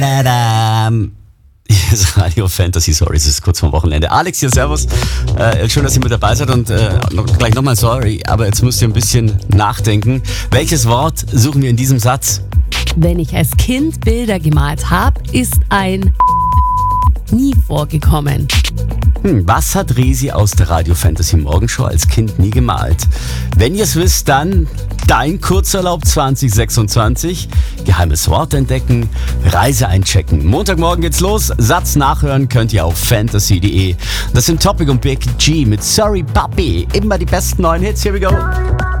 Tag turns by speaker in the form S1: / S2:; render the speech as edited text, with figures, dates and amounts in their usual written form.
S1: Tadam. Hier ist Radio Fantasy, sorry, es ist kurz vorm Wochenende. Alex hier, servus. Schön, dass ihr mit dabei seid und gleich nochmal sorry, aber jetzt müsst ihr ein bisschen nachdenken. Welches Wort suchen wir in diesem Satz?
S2: Wenn ich als Kind Bilder gemalt habe, ist ein nie vorgekommen.
S1: Was hat Resi aus der Radio Fantasy Morgenshow als Kind nie gemalt? Wenn ihr es wisst, dann dein Kurzurlaub 2026. Geheimes Wort entdecken, Reise einchecken. Montagmorgen geht's los. Satz nachhören könnt ihr auf fantasy.de. Das sind Topic und Big G mit Sorry Papi. Immer die besten neuen Hits. Here we go.